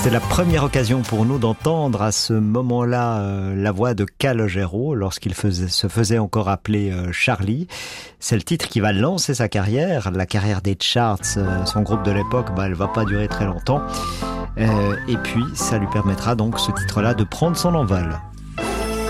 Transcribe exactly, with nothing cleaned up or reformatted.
C'était la première occasion pour nous d'entendre à ce moment-là euh, la voix de Calogero lorsqu'il faisait, se faisait encore appeler euh, Charlie. C'est le titre qui va lancer sa carrière. La carrière des charts, euh, son groupe de l'époque, bah, elle va pas durer très longtemps. Euh, et puis, ça lui permettra donc ce titre-là de prendre son envol.